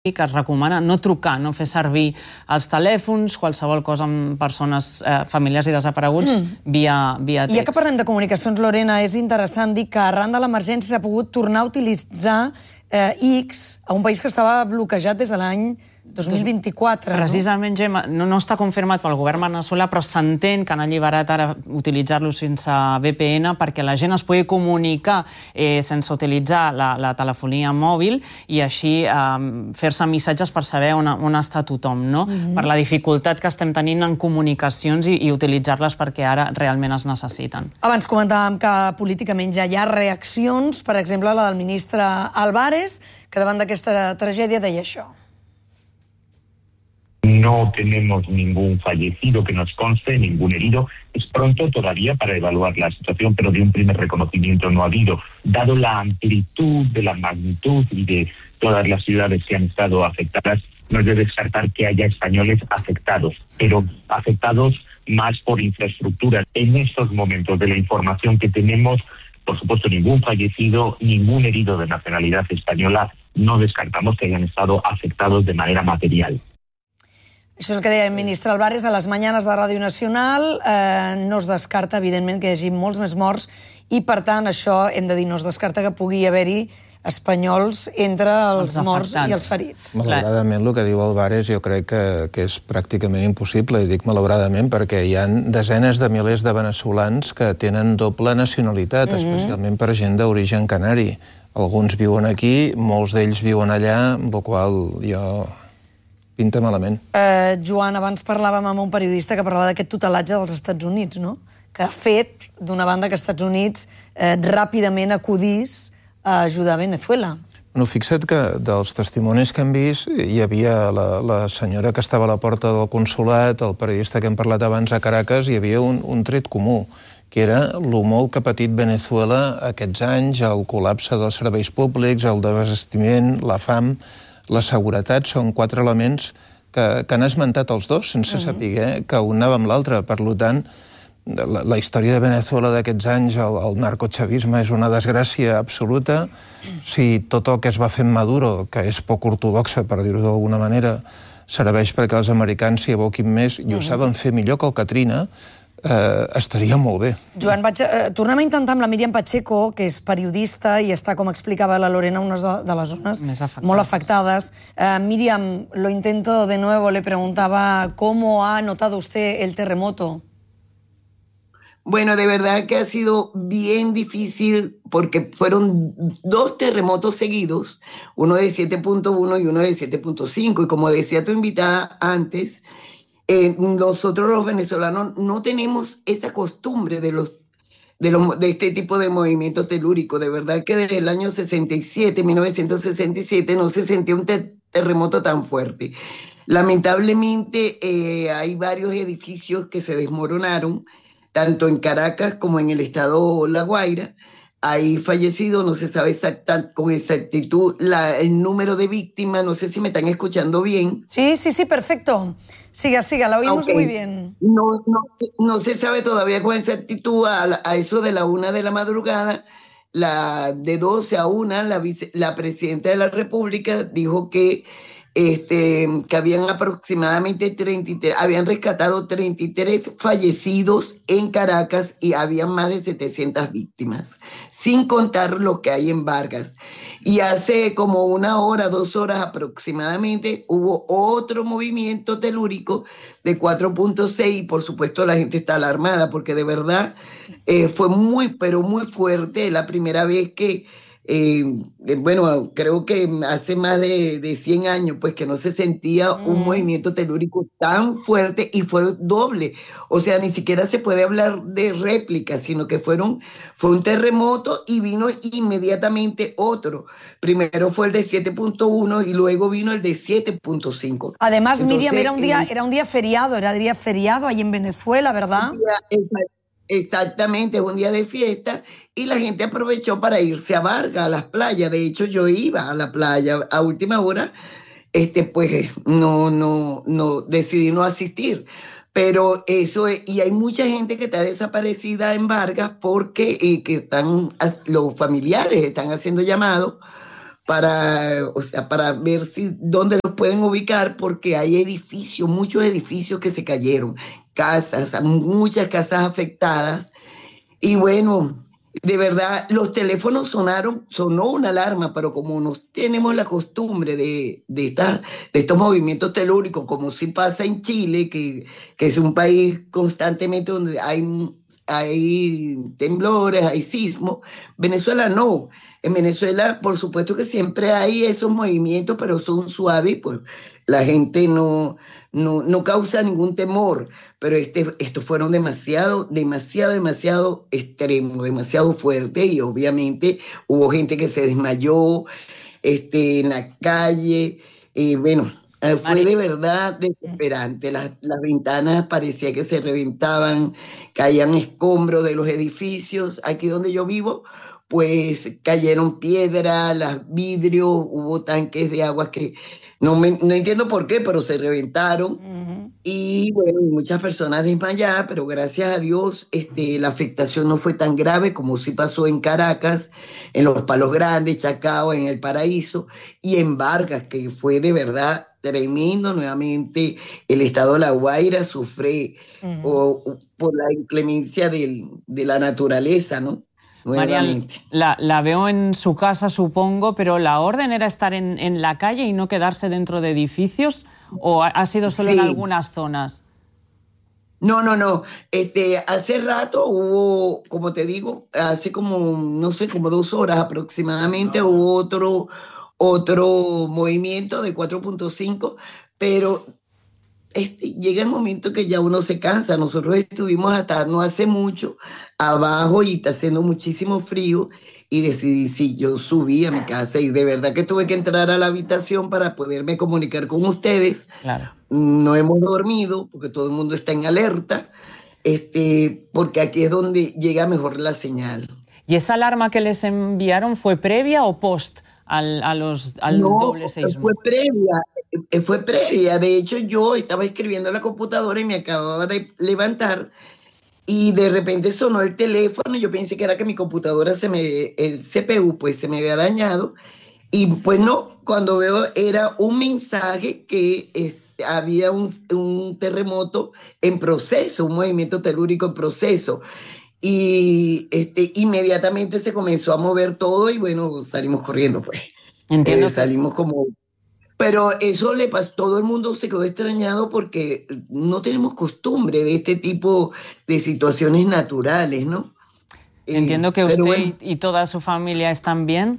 que es recomana no trucar, no fer servir els telèfons, qualsevol cosa amb persones familiars i desapareguts via text. I ja que parlem de comunicacions, Lorena, és interessant dir que arran de l'emergència s'ha pogut tornar a utilitzar X a un país que estava bloquejat des de l'any 2024. Precisament, Gemma, no està confirmat pel govern veneçolà, però s'entén que han alliberat ara utilitzar-lo sense VPN perquè la gent es pugui comunicar sense utilitzar la telefonia mòbil i així fer-se missatges per saber on està tothom, no? Per la dificultat que estem tenint en comunicacions i utilitzar-les perquè ara realment es necessiten. Abans comentàvem que políticament ja hi ha reaccions, per exemple, la del ministre Álvarez, que davant d'aquesta tragèdia deia això. No tenemos ningún fallecido que nos conste, ningún herido. Es pronto todavía para evaluar la situación, pero de un primer reconocimiento no ha habido. Dado la amplitud de la magnitud y de todas las ciudades que han estado afectadas, no es de descartar que haya españoles afectados, pero afectados más por infraestructura. En estos momentos de la información que tenemos, por supuesto, ningún fallecido, ningún herido de nacionalidad española. No descartamos que hayan estado afectados de manera material. Això és el que deia el ministre Álvarez a les Mañanes de Ràdio Nacional. No es descarta, evidentment, que hi hagi molts més morts i, per tant, això hem de dir, no es descarta que pugui haver-hi espanyols entre els morts i els ferits. Malauradament, el que diu Álvarez jo crec que és pràcticament impossible, i dic malauradament perquè hi ha desenes de milers de veneçolans que tenen doble nacionalitat, especialment per gent d'origen canari. Alguns viuen aquí, molts d'ells viuen allà, amb la qual jo... pinta malament. Joan, abans parlàvem amb un periodista que parlava d'aquest tutelatge dels Estats Units, no? Que ha fet, d'una banda, que els Estats Units ràpidament acudís a ajudar Venezuela. Bueno, fixa't que dels testimonis que hem vist hi havia la senyora que estava a la porta del consolat, el periodista que hem parlat abans a Caracas, hi havia un tret comú, que era lo molt que ha patit Venezuela aquests anys, el col·lapse dels serveis públics, el desabastiment, la fam. La seguretat són 4 elements que han esmentat els dos sense saber que un anava amb l'altre. Per tant, la història de Venezuela d'aquests anys, el narcochavisme, és una desgràcia absoluta. Si tot el que es va fer amb Maduro, que és poc ortodoxa, per dir-ho d'alguna manera, serveix perquè els americans s'hi aboquin més i ho saben fer millor que el Katrina, estaria molt bé. Joan, tornem a intentar amb la Míriam Pacheco, que és periodista i està, com explicava la Lorena, una de les zones molt afectadas. Míriam, lo intento de nuevo, le preguntaba ¿cómo ha notado usted el terremoto? Bueno, de verdad que ha sido bien difícil porque fueron 2 terremotos seguidos, uno de 7.1 y uno de 7.5, y como decía tu invitada antes, nosotros los venezolanos no tenemos esa costumbre de este tipo de movimiento telúrico. De verdad que desde el año 1967, no se sentía un terremoto tan fuerte. Lamentablemente hay varios edificios que se desmoronaron, tanto en Caracas como en el estado La Guaira. Hay fallecidos, no se sabe con exactitud el número de víctimas. No sé si me están escuchando bien. Sí, perfecto. Siga, la oímos muy bien. No se sabe todavía con exactitud. A eso de la 1 de la madrugada, de 12 a 1, la presidenta de la República dijo que habían aproximadamente habían rescatado 33 fallecidos en Caracas y habían más de 700 víctimas, sin contar lo que hay en Vargas. Y hace como 1 hora, 2 horas aproximadamente, hubo otro movimiento telúrico de 4.6 y por supuesto la gente está alarmada porque de verdad fue muy, pero muy fuerte. La primera vez que bueno, creo que hace más de 100 años, pues que no se sentía un movimiento telúrico tan fuerte y fue doble. O sea, ni siquiera se puede hablar de réplica, sino que fue un terremoto y vino inmediatamente otro. Primero fue el de 7.1 y luego vino el de 7.5. Además, entonces, Miriam, era un día feriado ahí en Venezuela, ¿verdad? Exactamente, es un día de fiesta y la gente aprovechó para irse a Vargas, a las playas. De hecho, yo iba a la playa a última hora, pues no decidí no asistir. Pero eso es, y hay mucha gente que está desaparecida en Vargas porque los familiares están haciendo llamados para ver dónde los pueden ubicar, porque hay edificios, muchos edificios que se cayeron, casas, muchas casas afectadas. Y bueno, de verdad, los teléfonos sonó una alarma, pero como no tenemos la costumbre de estos movimientos telúricos, como sí pasa en Chile, que es un país constantemente donde hay temblores, hay sismos, Venezuela no. En Venezuela, por supuesto que siempre hay esos movimientos, pero son suaves, pues la gente no causa ningún temor. Pero estos fueron demasiado extremos, demasiado fuertes, y obviamente hubo gente que se desmayó en la calle. Bueno, fue de verdad desesperante. Las ventanas parecía que se reventaban, caían escombros de los edificios. Aquí donde yo vivo, pues cayeron piedras, los vidrios, hubo tanques de agua que no entiendo por qué, pero se reventaron. Uh-huh. Y bueno, muchas personas desmayadas, pero gracias a Dios la afectación no fue tan grave como sí pasó en Caracas, en Los Palos Grandes, Chacao, en El Paraíso y en Vargas, que fue de verdad tremendo. Nuevamente el estado de La Guaira sufre por la inclemencia de la naturaleza, ¿no? Marian, la veo en su casa, supongo, pero ¿la orden era estar en la calle y no quedarse dentro de edificios? ¿O ha sido solo en algunas zonas? No. Hace rato hubo, como te digo, hace como 2 horas aproximadamente, hubo otro movimiento de 4.5, pero llega el momento que ya uno se cansa. Nosotros estuvimos hasta no hace mucho abajo y está haciendo muchísimo frío, y decidí, sí, yo subí a mi casa y de verdad que tuve que entrar a la habitación para poderme comunicar con ustedes. Claro. No hemos dormido porque todo el mundo está en alerta, porque aquí es donde llega mejor la señal. ¿Y esa alarma que les enviaron fue previa o post al doble seísmo? Fue previa. De hecho, yo estaba escribiendo en la computadora y me acababa de levantar y de repente sonó el teléfono. Yo pensé que era que mi computadora el CPU pues se me había dañado, y pues no, cuando veo era un mensaje que había un terremoto en proceso, un movimiento telúrico en proceso. Y inmediatamente se comenzó a mover todo y bueno, salimos corriendo, pues. Entiendo. Salimos como... Pero eso le pasó, todo el mundo se quedó extrañado porque no tenemos costumbre de este tipo de situaciones naturales, ¿no? Entiendo que usted y toda su familia están bien.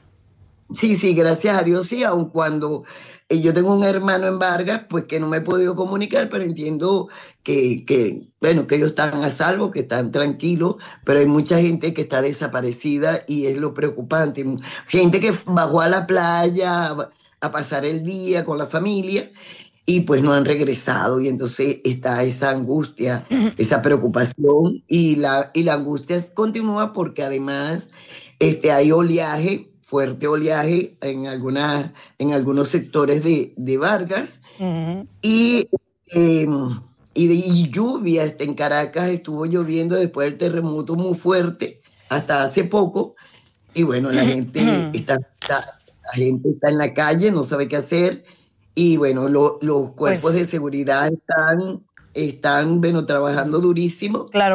Sí, gracias a Dios, sí, aun cuando yo tengo un hermano en Vargas, pues que no me he podido comunicar, pero entiendo que ellos están a salvo, que están tranquilos, pero hay mucha gente que está desaparecida y es lo preocupante. Gente que bajó a la playa a pasar el día con la familia y pues no han regresado, y entonces está esa angustia, esa preocupación, y la angustia continúa porque además hay oleaje, fuerte oleaje en algunos sectores de Vargas. Uh-huh. Y lluvia. En Caracas estuvo lloviendo después del terremoto muy fuerte hasta hace poco, y bueno, la gente está en la calle, no sabe qué hacer, y bueno, los cuerpos de seguridad están trabajando durísimo. Claro.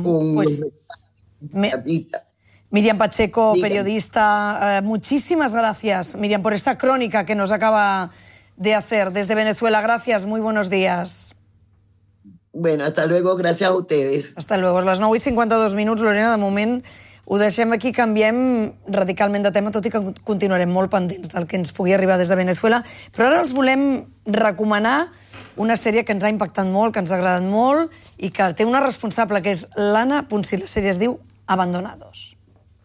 Miriam Pacheco, periodista, muchísimas gracias, Miriam, por esta crónica que nos acaba de hacer desde Venezuela. Gracias, muy buenos días. Bueno, hasta luego, gracias a ustedes. Hasta luego. A les 9:52, Lorena, de moment ho deixem aquí, canviem radicalment de tema, tot i que continuarem molt pendents del que ens pugui arribar des de Venezuela. Però ara els volem recomanar una sèrie que ens ha impactat molt, que ens ha agradat molt i que té una responsable, que és l'Anna Puncí. La sèrie es diu Abandonados.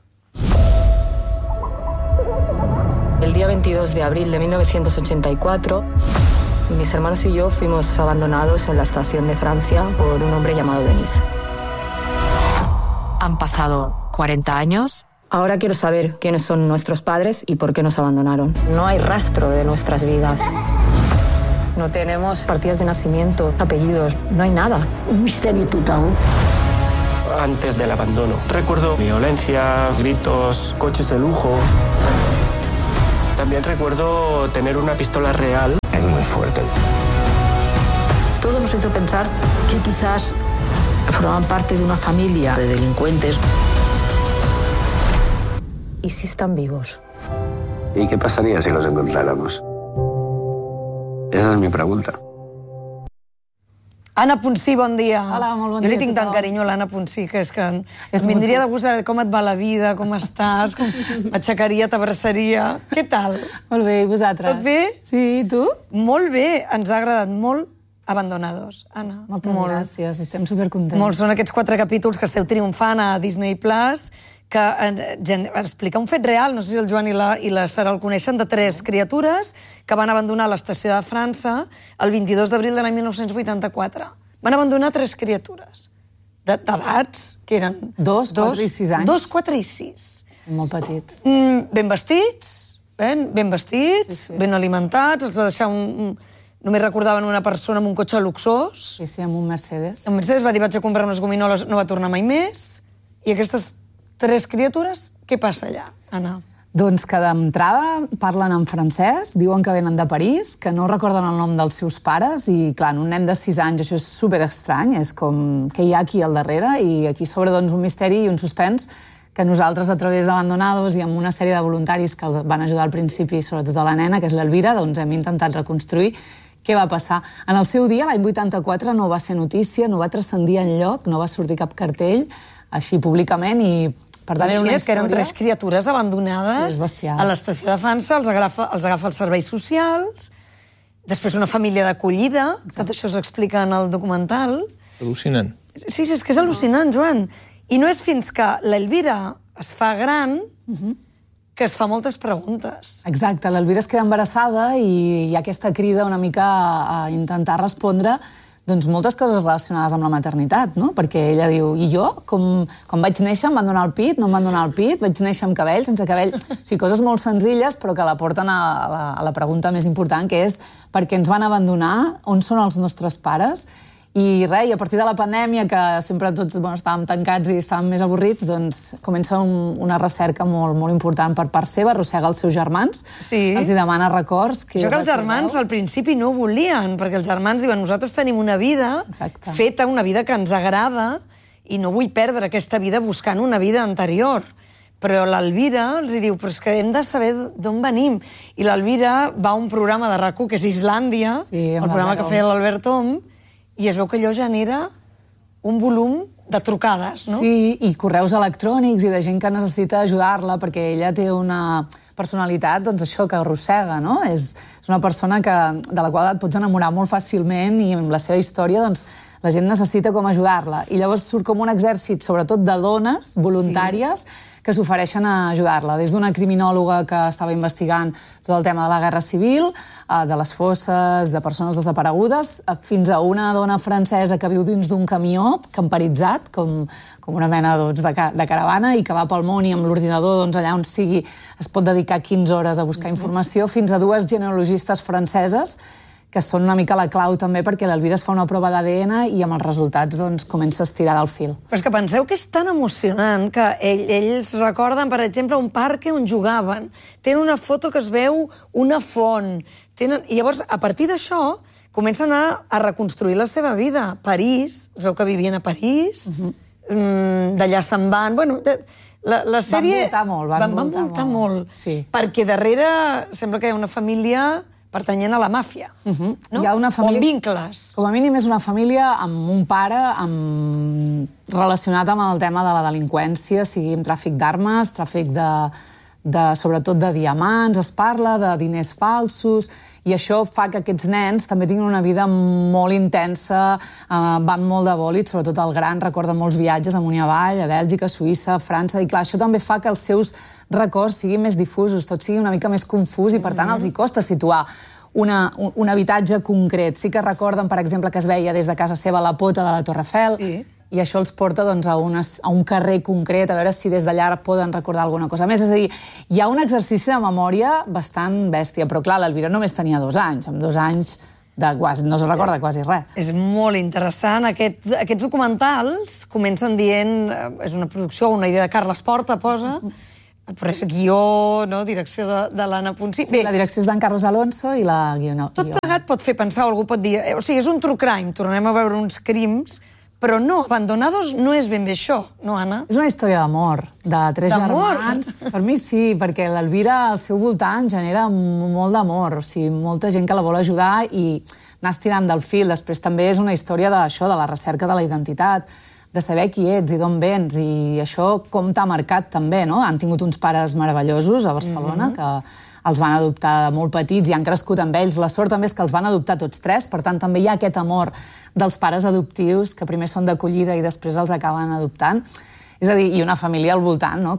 El día 22 de abril de 1984, mis hermanos y yo fuimos abandonados en la estación de Francia por un hombre llamado Denis. Han pasado 40 años. Ahora quiero saber quiénes son nuestros padres y por qué nos abandonaron. No hay rastro de nuestras vidas. No tenemos partidas de nacimiento, apellidos, no hay nada. Un misterio total. Antes del abandono, recuerdo violencia, gritos, coches de lujo. También recuerdo tener una pistola real. Es muy fuerte. Todo nos hizo pensar que quizás formaban parte de una familia de delincuentes. ¿Y si están vivos? ¿Y qué pasaría si los encontráramos? Esa es mi pregunta. Anna Ponsí, bon dia. Hola, molt bon dia. Jo li tinc tant carinyo a l'Anna Ponsí que és que em vindria de gust saber com et va la vida, com estàs, m'aixecaria, t'abraçaria. Què tal? Molt bé, i vosaltres? Tot bé? Sí, i tu? Molt bé, ens ha agradat molt Abandonados, Anna. Moltes gràcies, estem supercontents. Molt, són aquests 4 capítols que esteu triomfant a Disney Plus, que explica un fet real, no sé si el Joan i la Sara el coneixen, de 3 criatures que van abandonar l'estació de França el 22 d'abril de l'any 1984. Van abandonar 3 criatures d'edats que eren... 2, 4 i 6 anys. 2, 4 i 6. Molt petits. Ben vestits, ben alimentats, els va deixar només recordaven una persona amb un cotxe luxós. Sí, amb un Mercedes. El Mercedes va dir, vaig a comprar unes gominoles, no va tornar mai més. I aquestes 3 criatures, què passa allà, Anna? Doncs que d'entrada parlen en francès, diuen que venen de París, que no recorden el nom dels seus pares, i clar, en un nen de 6 anys això és superestrany, és com què hi ha aquí al darrere, i aquí sobre doncs un misteri i un suspens que nosaltres, a través d'Abandonados i amb una sèrie de voluntaris que els van ajudar al principi, sobretot a la nena, que és l'Elvira, doncs hem intentat reconstruir què va passar. En el seu dia, l'any 84, no va ser notícia, no va transcendir enlloc, no va sortir cap cartell, així públicament, i per tant era una història... Que eren 3 criatures abandonades a l'estació de França, els agafa els serveis socials, després una família d'acollida, tot això s'explica en el documental. Al·lucinant. Sí, és que és al·lucinant, Joan. I no és fins que l'Elvira es fa gran que es fa moltes preguntes. Exacte, l'Elvira es queda embarassada i hi ha aquesta crida una mica a intentar respondre doncs moltes coses relacionades amb la maternitat, no? Perquè ella diu, i jo, com vaig néixer, em van donar el pit, no em van donar el pit, vaig néixer amb cabell, sense cabell... O sigui, coses molt senzilles, però que la porten a la pregunta més important, que és per què ens van abandonar, on són els nostres pares? I res, i a partir de la pandèmia, que sempre tots estàvem tancats i estàvem més avorrits, doncs comença una recerca molt important per part seva, arrossega els seus germans, els hi demana records. Això que els germans al principi no volien, perquè els germans diuen nosaltres tenim una vida feta, una vida que ens agrada, i no vull perdre aquesta vida buscant una vida anterior. Però l'Elvira els diu, però és que hem de saber d'on venim. I l'Elvira va a un programa de RAC1, que és Islàndia, el programa que feia l'Albert Om, i es veu que allò genera un volum de trucades, no? Sí, i correus electrònics i de gent que necessita ajudar-la, perquè ella té una personalitat, doncs això, que arrossega, no? És una persona de la qual et pots enamorar molt fàcilment i amb la seva història, doncs, la gent necessita com ajudar-la. I llavors surt com un exèrcit, sobretot de dones voluntàries, que s'ofereixen a ajudar-la. Des d'una criminòloga que estava investigant tot el tema de la guerra civil, de les fosses, de persones desaparegudes, fins a una dona francesa que viu dins d'un camió camperitzat, com una mena de caravana, i que va pel món i amb l'ordinador, allà on sigui, es pot dedicar 15 hores a buscar informació, fins a 2 genealogistes franceses que són una mica la clau també perquè l'Elvira es fa una prova d'ADN i amb els resultats doncs comença a estirar del fil. Però és que penseu que és tan emocionant que ells recorden, per exemple, un parc on jugaven. Tenen una foto que es veu una font. I llavors, a partir d'això, comencen a reconstruir la seva vida. París, es veu que vivien a París, d'allà se'n van... Bueno, la sèrie... Van voltar molt. Perquè darrere sembla que hi ha una família pertanyent a la màfia, no? Hi ha una família... O amb vincles. Com a mínim és una família amb un pare relacionat amb el tema de la delinqüència, sigui amb tràfic d'armes, tràfic sobretot de diamants, es parla de diners falsos, i això fa que aquests nens també tinguin una vida molt intensa, van molt de bòlit, sobretot el gran recorda molts viatges amunt i avall, a Bèlgica, Suïssa, França, i clar, això també fa que els seus records siguin més difusos, tot sigui una mica més confús i per tant els hi costa situar un habitatge concret. Sí que recorden, per exemple, que es veia des de casa seva la pota de la Torre Eiffel, i això els porta a un carrer concret, a veure si des d'allà poden recordar alguna cosa més. És a dir, hi ha un exercici de memòria bastant bèstia, però clar, l'Elvira només tenia 2 anys. Amb 2 anys no es recorda quasi res. És molt interessant. Aquests documentals comencen dient, és una producció, una idea de Carles Porta, posa, Però és guió, no? Direcció de l'Anna Ponsí. Sí, la direcció és d'en Carlos Alonso i la guió... Tot plegat pot fer pensar, algú pot dir... O sigui, és un true crime, tornem a veure uns crims, però no, Abandonados no és ben bé això, no, Anna? És una història d'amor, de 3 germans. Per mi sí, perquè l'Elvira al seu voltant genera molt d'amor, o sigui, molta gent que la vol ajudar i anar estirant del fil. Després també és una història d'això, de la recerca de la identitat, de saber qui ets i d'on vens, i això com t'ha marcat també, no? Han tingut uns pares meravellosos a Barcelona, que els van adoptar molt petits i han crescut amb ells. La sort també és que els van adoptar tots 3, per tant també hi ha aquest amor dels pares adoptius, que primer són d'acollida i després els acaben adoptant. És a dir, i una família al voltant, no?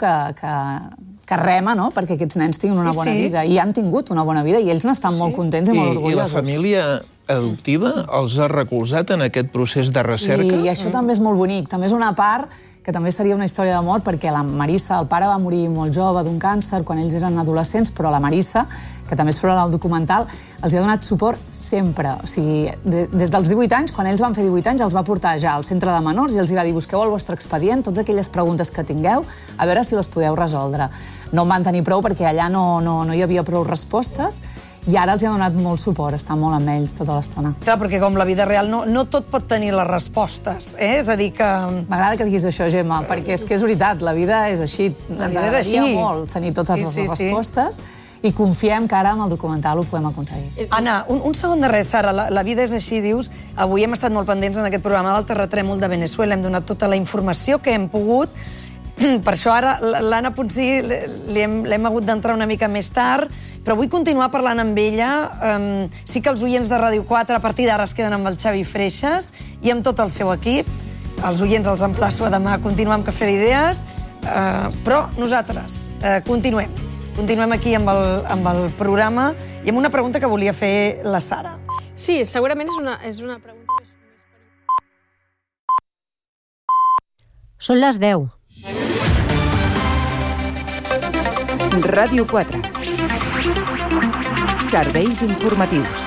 que rema, no? Perquè aquests nens tinguin una bona vida. I han tingut una bona vida i ells n'estan molt contents i molt orgullosos. I la família adoptiva els ha recolzat en aquest procés de recerca? Sí, i això també és molt bonic. També és una part que també seria una història d'amor, perquè la Marissa, el pare va morir molt jove d'un càncer quan ells eren adolescents, però la Marissa, que també surt al documental, els ha donat suport sempre. O sigui, des dels 18 anys, quan ells van fer 18 anys, els va portar ja al centre de menors i els va dir: busqueu el vostre expedient, totes aquelles preguntes que tingueu, a veure si les podeu resoldre. No en van tenir prou perquè allà no hi havia prou respostes, i ara els ha donat molt suport, està molt amb ells tota l'estona. Clar, perquè com la vida real no tot pot tenir les respostes, és a dir que... M'agrada que diguis això, Gemma, perquè és que és veritat, la vida és així. La vida és així. Ens agradaria molt tenir totes les respostes i confiem que ara amb el documental ho podem aconseguir. Anna, un segon de res, Sara, la vida és així, dius. Avui hem estat molt pendents en aquest programa del terratrèmol de Veneçuela, hem donat tota la informació que hem pogut. Per això ara l'Anna Ponsí l'hem hagut d'entrar una mica més tard, però vull continuar parlant amb ella. Sí que els oients de Ràdio 4 a partir d'ara es queden amb el Xavi Freixas i amb tot el seu equip. Els oients els emplaço a demà a continuar amb Cafè d'Idees, però nosaltres continuem. Continuem aquí amb el programa i amb una pregunta que volia fer la Sara. Sí, segurament és una pregunta més... Són les 10. Ràdio 4. Serveis informatius.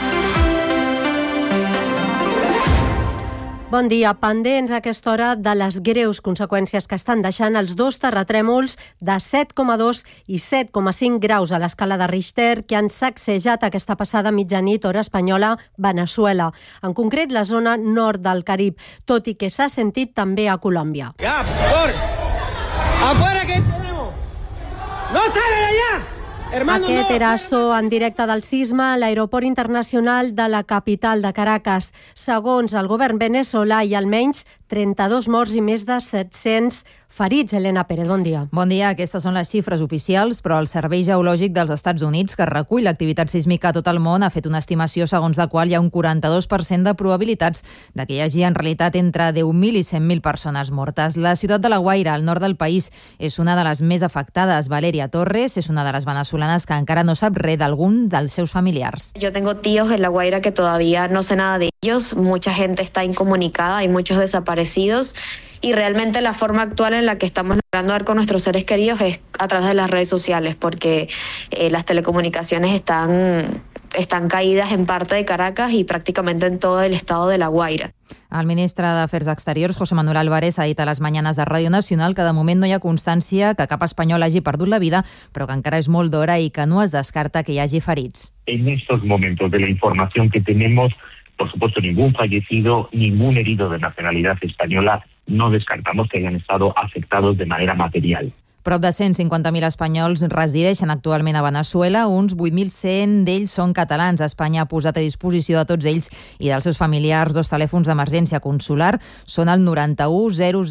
Bon dia. Pendents a aquesta hora de les greus conseqüències que estan deixant els 2 terratrèmols de 7,2 i 7,5 graus a l'escala de Richter que han sacsejat aquesta passada mitjanit hora espanyola Veneçuela, en concret la zona nord del Carib, tot i que s'ha sentit també a Colòmbia. Ja, por! Afuera que tenemos! ¡No salen allá! Aquest era so en directe del sisme a l'aeroport internacional de la capital de Caracas. Segons el govern veneçolà, hi ha almenys 32 morts i més de 700 ferits. Helena Pérez, bon dia. Bon dia. Aquestes són les xifres oficials, però el Servei Geològic dels Estats Units, que recull l'activitat sísmica a tot el món, ha fet una estimació segons la qual hi ha un 42% de probabilitats de que hi hagi en realitat entre 10.000 i 100.000 persones mortes. La ciutat de La Guaira, al nord del país, és una de les més afectades. Valeria Torres és una de les venezolanes que encara no sap res d'algun dels seus familiars. Yo tengo tíos en La Guaira que todavía no sé nada de ellos. Mucha gente está incomunicada, hay muchos desaparecidos. Y realmente la forma actual en la que estamos logrando dar con nuestros seres queridos es a través de las redes sociales, porque las telecomunicaciones están caídas en parte de Caracas y prácticamente en todo el estado de La Guaira. El ministre d'Afers Exteriors, José Manuel Álvarez, ha dit a les Mañanes de Ràdio Nacional que de moment no hi ha constància que cap espanyol hagi perdut la vida, però que encara és molt d'hora i que no es descarta que hi hagi ferits. En estos momentos de la información que tenemos, por supuesto, ningún fallecido, ningún herido de nacionalidad española. No descartamos que hayan estado afectados de manera material. Prop de 150.000 espanyols resideixen actualment a Veneçuela, uns 8.100 d'ells són catalans. Espanya ha posat a disposició de tots ells i dels seus familiars 2 telèfons d'emergència consular. Són el 91 000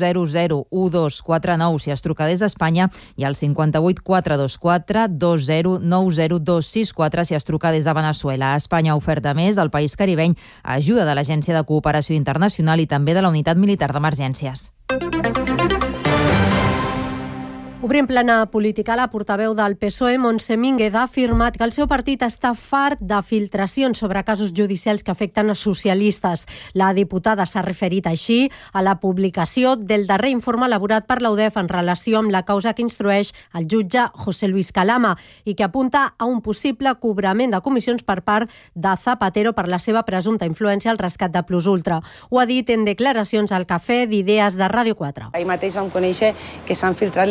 1249 si es truca des d'Espanya i el 58 424 2090 264 si es truca des de Veneçuela. Espanya ha ofert a més al país caribeny ajuda de l'Agència de Cooperació Internacional i també de la Unitat Militar d'Emergències. Obrim plana política. La portaveu del PSOE, Montse Mínguez, ha afirmat que el seu partit està fart de filtracions sobre casos judicials que afecten a socialistes. La diputada s'ha referit així a la publicació del darrer informe elaborat per l'UDEF en relació amb la causa que instrueix el jutge José Luis Calama i que apunta a un possible cobrament de comissions per part de Zapatero per la seva presumpta influència al rescat de Plus Ultra. Ho ha dit en declaracions al Cafè d'Idees de Ràdio 4. Ahir mateix vam conèixer que s'han filtrat les agendes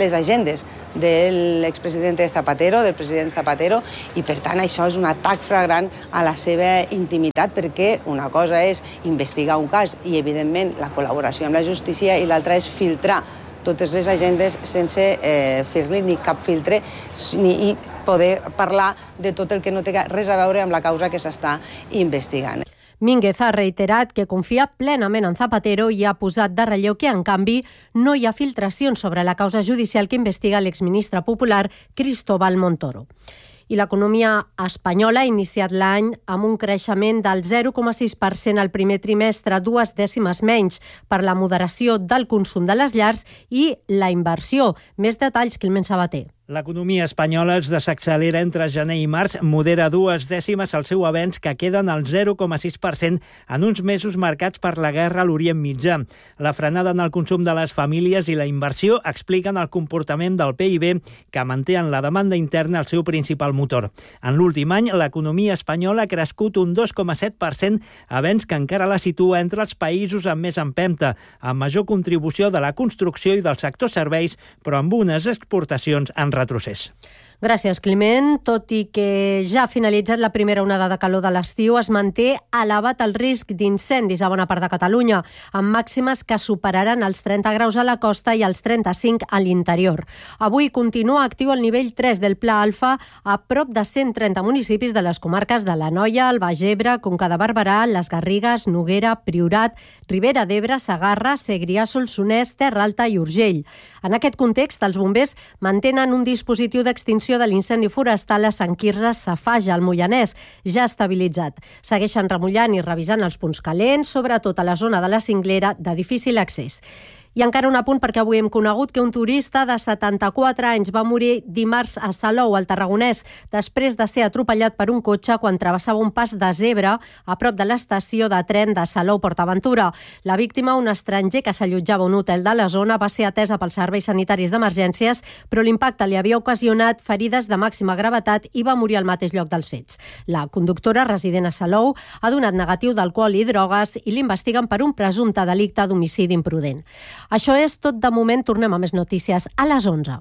vivendes de l'expresident Zapatero, del president Zapatero, i per tant això és un atac flagrant a la seva intimitat, perquè una cosa és investigar un cas i evidentment la col·laboració amb la justícia i l'altra és filtrar totes les agendes sense fer-li ni cap filtre ni poder parlar de tot el que no té res a veure amb la causa que s'està investigant. Mínguez ha reiterat que confia plenament en Zapatero i ha posat de relleu que, en canvi, no hi ha filtracions sobre la causa judicial que investiga l'exministre popular Cristóbal Montoro. I l'economia espanyola ha iniciat l'any amb un creixement del 0,6% al primer trimestre, 2 dècimes menys per la moderació del consum de les llars i la inversió. Més detalls, Climent Sabater. L'economia espanyola es desaccelera entre gener i març, modera 2 dècimes el seu avenç, que queden al 0,6% en uns mesos marcats per la guerra a l'Orient Mitjà. La frenada en el consum de les famílies i la inversió expliquen el comportament del PIB, que manté en la demanda interna el seu principal motor. En l'últim any, l'economia espanyola ha crescut un 2,7%, avenç que encara la situa entre els països amb més empenta, amb major contribució de la construcció i del sector serveis, però amb unes exportacions en retrocés. Gràcies, Climent. Tot i que ja ha finalitzat la primera onada de calor de l'estiu, es manté elevat el risc d'incendis a bona part de Catalunya, amb màximes que superaran els 30 graus a la costa i els 35 a l'interior. Avui continua actiu el nivell 3 del Pla Alfa a prop de 130 municipis de les comarques de l'Anoia, el Baix Ebre, Conca de Barberà, les Garrigues, Noguera, Priorat, Ribera d'Ebre, Segarra, Segrià, Solsonès, Terra Alta i Urgell. En aquest context, els bombers mantenen un dispositiu d'extinció de l'incendi forestal a Sant Quirze Safaja, al Moianès, ja estabilitzat. Segueixen remullant i revisant els punts calents, sobretot a la zona de la Cinglera, de difícil accés. I encara un apunt, perquè avui hem conegut que un turista de 74 anys va morir dimarts a Salou, al Tarragonès, després de ser atropellat per un cotxe quan travessava un pas de zebra a prop de l'estació de tren de Salou-Portaventura. La víctima, un estranger que s'allotjava a un hotel de la zona, va ser atesa pels serveis sanitaris d'emergències, però l'impacte li havia ocasionat ferides de màxima gravetat i va morir al mateix lloc dels fets. La conductora, resident a Salou, ha donat negatiu d'alcohol i drogues i l'investiguen per un presumpte delicte d'homicidi imprudent. Això és tot de moment. Tornem a més notícies a les 11.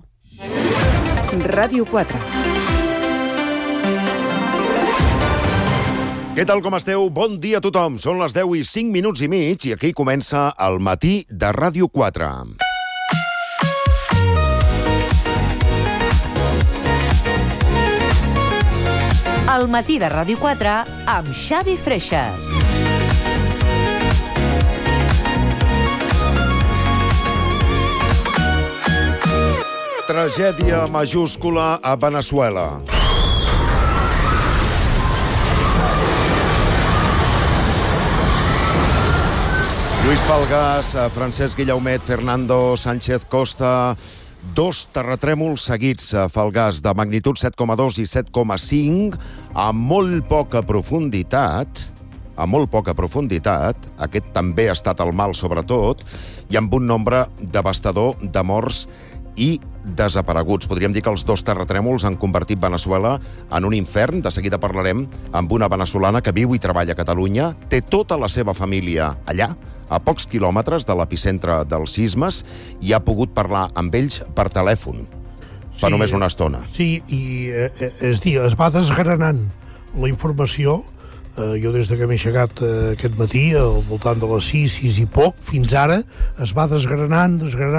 Ràdio 4. Què tal, com esteu? Bon dia a tothom. Són les 10 i 5 minuts i mig i aquí comença el matí de Ràdio 4. El matí de Ràdio 4 amb Xavi Freixas. Tragèdia majúscula a Veneçuela. Lluís Falgàs, Francesc Guillaumet, Fernando Sánchez Costa. 2 terratrèmols seguits a Falgàs de magnitud 7,2 i 7,5 amb molt poca profunditat. Aquest també ha estat el mal, sobretot, i amb un nombre devastador de morts i desapareguts. Podríem dir que els 2 terratrèmols han convertit Veneçuela en un infern. De seguida parlarem amb una veneçolana que viu i treballa a Catalunya, té tota la seva família allà, a pocs quilòmetres de l'epicentre dels sismes, i ha pogut parlar amb ells per telèfon fa només una estona. Sí, i és dir, es va desgranant la informació. Jo des que m'he aixecat aquest matí, al voltant de les 6 i poc, fins ara, es va desgranant,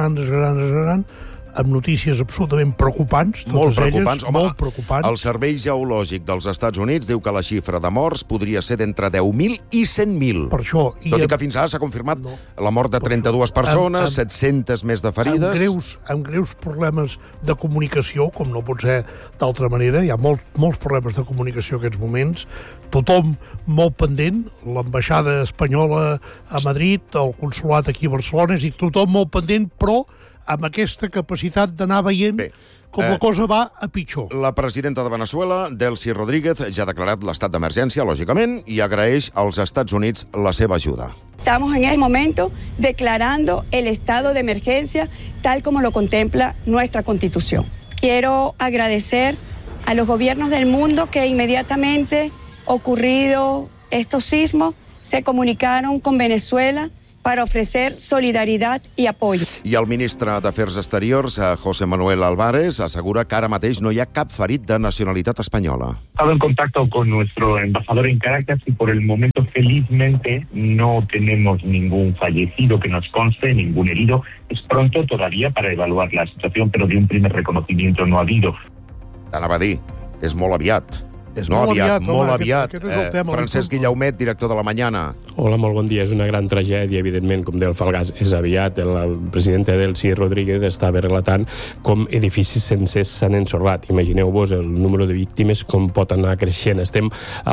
amb notícies absolutament preocupants, totes elles, molt preocupants. El Servei Geològic dels Estats Units diu que la xifra de morts podria ser d'entre 10.000 i 100.000. Per això. Tot i que fins ara s'ha confirmat la mort de 32 persones, 700 més de ferides. Amb greus problemes de comunicació, com no pot ser d'altra manera. Hi ha molts problemes de comunicació en aquests moments. Tothom molt pendent, l'ambaixada espanyola a Madrid, el consolat aquí a Barcelona, és a dir, tothom molt pendent, però amb aquesta capacitat d'anar veient com la cosa va a pitjor. La presidenta de Veneçuela, Delcy Rodríguez, ja ha declarat l'estat d'emergència, lògicament, i agraeix als Estats Units la seva ajuda. Estamos en este momento declarando el estado de emergencia tal como lo contempla nuestra Constitución. Quiero agradecer a los gobiernos del mundo que inmediatamente ocurrido estos sismos se comunicaron con Venezuela para ofrecer solidaridad y apoyo. I el ministre d'Afers Exteriors, José Manuel Álvarez, assegura que ara mateix no hi ha cap ferit de nacionalitat espanyola. He estado en contacto con nuestro embajador en Caracas y por el momento, felizmente, no tenemos ningún fallecido que nos conste, ningún herido. Es pronto todavía para evaluar la situación, pero de un primer reconocimiento no ha habido. T'anava a dir, és molt aviat. És no molt aviat, molt home, aviat. aquest és el tema. Francesc Guillaumet, director de La Mañana. Hola, molt bon dia. És una gran tragèdia, evidentment, com deia el Falgàs, és aviat. El president Delcy Rodríguez estava relatant com edificis sencers s'han ensorrat. Imagineu-vos el número de víctimes com pot anar creixent. Estem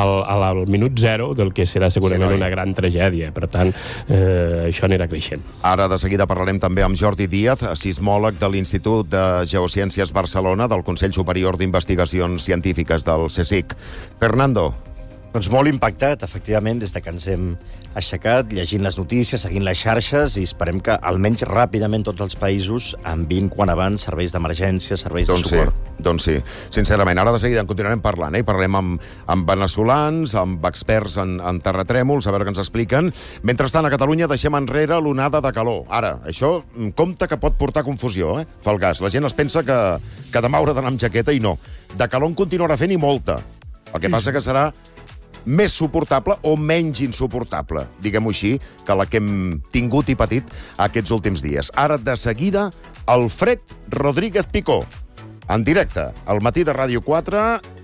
al minut zero del que serà segurament una gran tragèdia. Per tant, això anirà creixent. Ara, de seguida, parlarem també amb Jordi Díaz, sismòleg de l'Institut de Geociències Barcelona, del Consell Superior d'Investigacions Científiques del CSIC. Fernando. Doncs molt impactat, efectivament, des que ens hem aixecat, llegint les notícies, seguint les xarxes, i esperem que almenys ràpidament tots els països enviïn quan abans serveis d'emergència, serveis de suport. Doncs sí, sincerament. Ara de seguida en continuarem parlant, i parlarem amb veneçolans, amb experts en terratrèmols, a veure què ens expliquen. Mentrestant, a Catalunya deixem enrere l'onada de calor. Ara, això compte que pot portar confusió, Falgàs. La gent es pensa que demà haurà d'anar amb jaqueta i no. De calor en continuarà fent i molta. El que passa que serà més suportable o menys insuportable, diguem-ho així, que la que hem tingut i patit aquests últims dies. Ara, de seguida, Alfred Rodríguez Picó, en directe, al matí de Ràdio 4,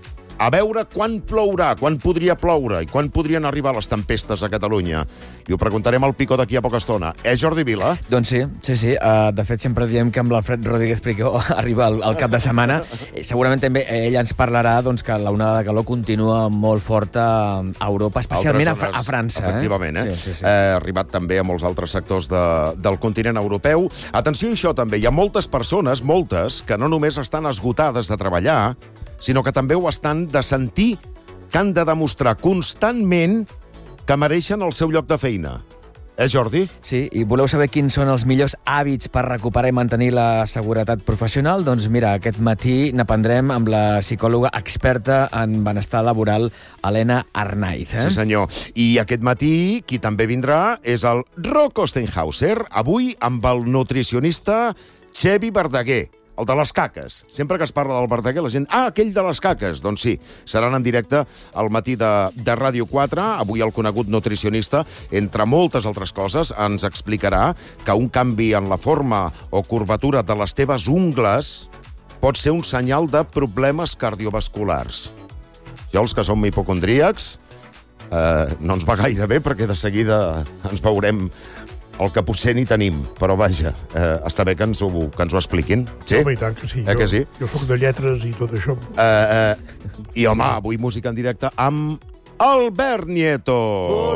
a veure quan plourà, quan podria ploure i quan podrien arribar les tempestes a Catalunya. I ho preguntarem al Picó d'aquí a poca estona. Jordi Vila? Doncs sí. De fet, sempre diem que amb l'Alfred Rodríguez Picó arriba el cap de setmana. Segurament també ell ens parlarà que l'onada de calor continua molt forta a Europa, especialment a França. Efectivament, Sí. Ha arribat també a molts altres sectors del continent europeu. Atenció a això també, hi ha moltes persones, que no només estan esgotades de treballar, sinó que també ho estan de sentir que han de demostrar constantment que mereixen el seu lloc de feina. Jordi? Sí, i voleu saber quins són els millors hàbits per recuperar i mantenir la seguretat professional? Doncs mira, aquest matí n'aprendrem amb la psicòloga experta en benestar laboral, Helena Arnaiz. Sí, senyor. I aquest matí, qui també vindrà és el Rocco Steinhauser, avui amb el nutricionista Xevi Verdaguer, el de les caques. Sempre que es parla del Verdaguer, la gent... aquell de les caques! Doncs sí, seran en directe al matí de Ràdio 4. Avui el conegut nutricionista, entre moltes altres coses, ens explicarà que un canvi en la forma o curvatura de les teves ungles pot ser un senyal de problemes cardiovasculars. Ja els que som hipocondríacs no ens va gaire bé, perquè de seguida ens veurem el que potser ni tenim, però vaja, està bé que ens ho expliquin. Sí? Home, i tant que sí. Que sí? Jo soc de lletres i tot això. I home, avui música en directe amb Albert Nieto.